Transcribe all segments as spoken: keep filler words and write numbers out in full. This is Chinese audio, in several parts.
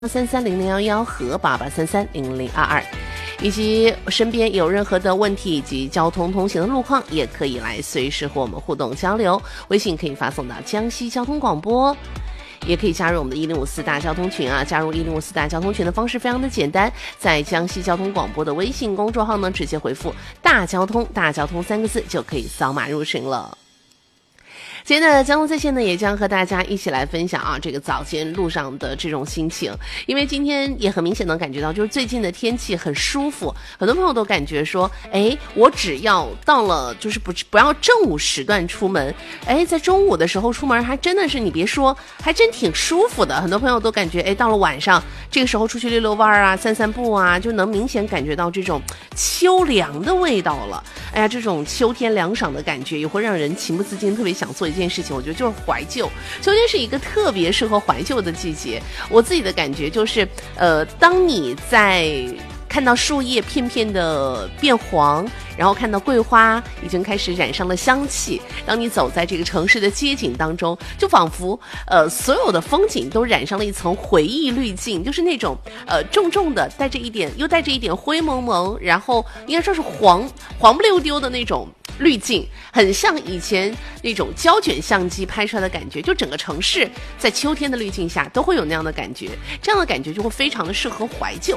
三三零零幺幺和八八三三零零二二，以及身边有任何的问题以及交通通行的路况，也可以来随时和我们互动交流。微信可以发送到江西交通广播，也可以加入我们的一零五四大交通群啊。加入一零五四大交通群的方式非常的简单，在江西交通广播的微信公众号呢，直接回复大交通大交通三个字就可以扫码入群了。今天的交通在线呢，也将和大家一起来分享啊，这个早间路上的这种心情。因为今天也很明显能感觉到，就是最近的天气很舒服，很多朋友都感觉说，哎，我只要到了就是不不要正午时段出门，哎，在中午的时候出门，还真的是你别说，还真挺舒服的。很多朋友都感觉，哎，到了晚上这个时候出去溜溜弯啊、散散步啊，就能明显感觉到这种秋凉的味道了。哎呀，这种秋天凉爽的感觉，也会让人情不自禁特别想做一件事情，我觉得就是怀旧。秋天是一个特别适合怀旧的季节。我自己的感觉就是，呃，当你在看到树叶片片的变黄，然后看到桂花已经开始染上了香气，当你走在这个城市的街景当中，就仿佛呃所有的风景都染上了一层回忆滤镜，就是那种呃重重的带着一点又带着一点灰蒙蒙，然后应该说是黄黄不溜丢的那种滤镜，很像以前那种胶卷相机拍出来的感觉，就整个城市在秋天的滤镜下都会有那样的感觉，这样的感觉就会非常的适合怀旧。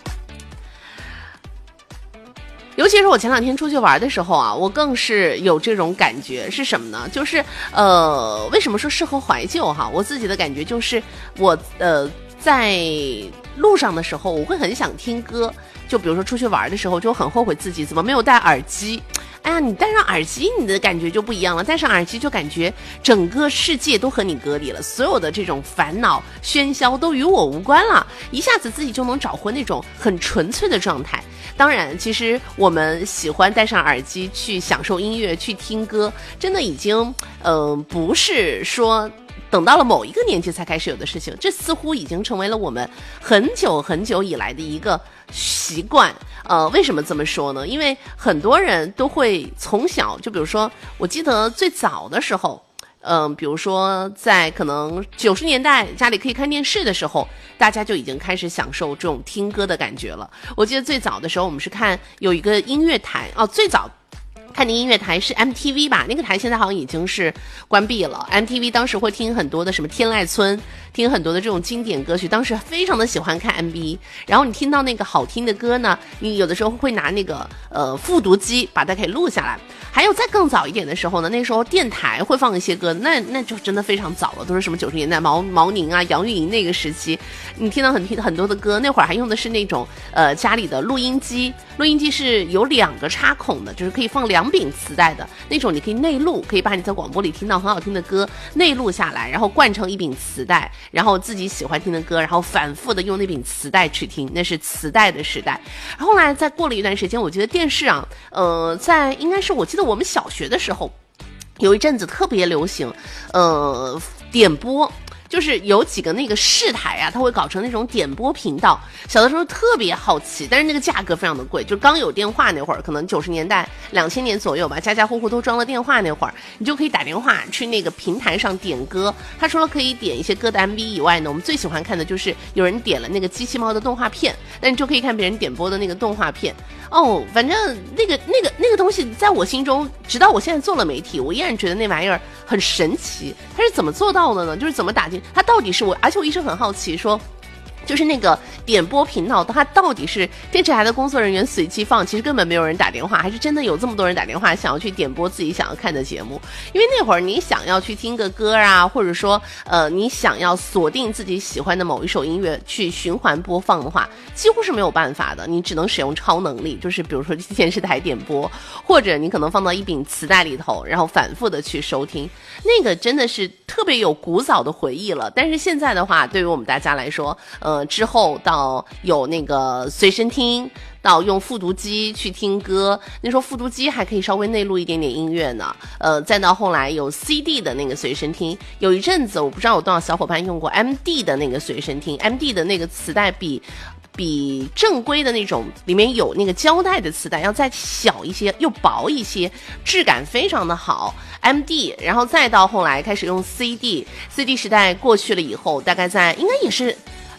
尤其是我前两天出去玩的时候啊，我更是有这种感觉，是什么呢？就是呃，为什么说适合怀旧哈？我自己的感觉就是我呃在路上的时候，我会很想听歌，就比如说出去玩的时候，就很后悔自己怎么没有戴耳机。哎呀，你戴上耳机，你的感觉就不一样了。戴上耳机就感觉整个世界都和你隔离了，所有的这种烦恼喧嚣都与我无关了，一下子自己就能找回那种很纯粹的状态。当然，其实我们喜欢戴上耳机去享受音乐、去听歌，真的已经嗯、呃，不是说等到了某一个年纪才开始有的事情，这似乎已经成为了我们很久很久以来的一个习惯。呃，为什么这么说呢？因为很多人都会从小，就比如说，我记得最早的时候，嗯、呃，比如说在可能九十年代家里可以看电视的时候，大家就已经开始享受这种听歌的感觉了。我记得最早的时候，我们是看有一个音乐台哦，最早看的音乐台是 M T V 吧，那个台现在好像已经是关闭了。 M T V 当时会听很多的什么天籁村，听很多的这种经典歌曲，当时非常的喜欢看 M V。 然后你听到那个好听的歌呢，你有的时候会拿那个呃复读机把它给录下来。还有再更早一点的时候呢，那时候电台会放一些歌，那那就真的非常早了，都是什么九十年代毛毛宁啊、杨钰莹那个时期，你听到很听很多的歌。那会儿还用的是那种呃家里的录音机，录音机是有两个插孔的，就是可以放两柄磁带的那种，你可以内录，可以把你在广播里听到很好听的歌内录下来，然后灌成一柄磁带，然后自己喜欢听的歌，然后反复的用那柄磁带去听，那是磁带的时代。后来再过了一段时间，我觉得电视啊，呃，在应该是我记得我们小学的时候，有一阵子特别流行，呃，点播。就是有几个那个市台啊，它会搞成那种点播频道。小的时候特别好奇，但是那个价格非常的贵，就刚有电话那会儿，可能九十年代、两千年左右吧，家家户户都装了电话那会儿，你就可以打电话去那个平台上点歌。它除了可以点一些歌的 M V 以外呢，我们最喜欢看的就是有人点了那个机器猫的动画片，那你就可以看别人点播的那个动画片。哦，反正那个那个那个东西，在我心中，直到我现在做了媒体，我依然觉得那玩意儿很神奇。它是怎么做到的呢？就是怎么打进它到底是我，而且我一直很好奇说。就是那个点播频道，它到底是电视台的工作人员随机放，其实根本没有人打电话，还是真的有这么多人打电话想要去点播自己想要看的节目？因为那会儿你想要去听个歌啊，或者说呃你想要锁定自己喜欢的某一首音乐去循环播放的话，几乎是没有办法的，你只能使用超能力，就是比如说电视台点播，或者你可能放到一柄磁带里头，然后反复的去收听，那个真的是特别有古早的回忆了。但是现在的话，对于我们大家来说，呃呃，之后到有那个随身听，到用复读机去听歌，那时候复读机还可以稍微内录一点点音乐呢。呃，再到后来有 C D 的那个随身听，有一阵子我不知道有多少小伙伴用过 M D 的那个随身听 ，M D 的那个磁带比比正规的那种里面有那个胶带的磁带要再小一些，又薄一些，质感非常的好。M D， 然后再到后来开始用 C D，C D 时代过去了以后，大概在应该也是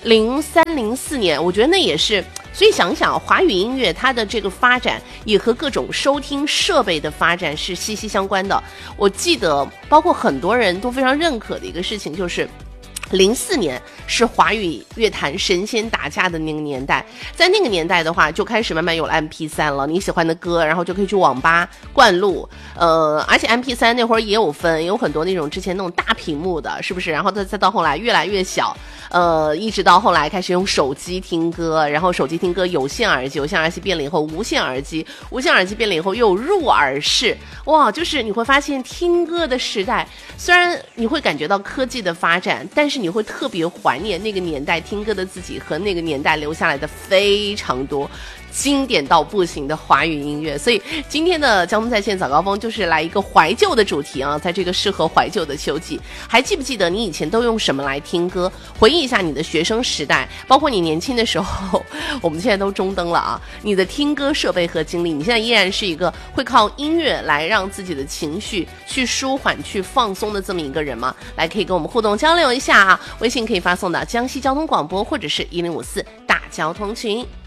零三零四年，我觉得那也是。所以想想华语音乐它的这个发展也和各种收听设备的发展是息息相关的。我记得包括很多人都非常认可的一个事情，就是零四年是华语乐坛神仙打架的那个年代，在那个年代的话，就开始慢慢有了 M P 三 了，你喜欢的歌，然后就可以去网吧灌录，呃，而且 M P 三 那会儿也有分，也有很多那种之前那种大屏幕的，是不是？然后再再到后来越来越小，呃，一直到后来开始用手机听歌，然后手机听歌有线耳机，有线耳机变了以后无线耳机，无线耳机变了以后又有入耳式，哇，就是你会发现听歌的时代，虽然你会感觉到科技的发展，但是你会特别怀念那个年代听歌的自己和那个年代留下来的非常多经典到不行的华语音乐。所以今天的交通在线早高峰就是来一个怀旧的主题啊，在这个适合怀旧的秋季，还记不记得你以前都用什么来听歌？回忆一下你的学生时代，包括你年轻的时候，我们现在都中登了啊，你的听歌设备和经历，你现在依然是一个会靠音乐来让自己的情绪去舒缓去放松的这么一个人吗？来，可以跟我们互动交流一下啊，微信可以发送到江西交通广播或者是一零五四大交通群。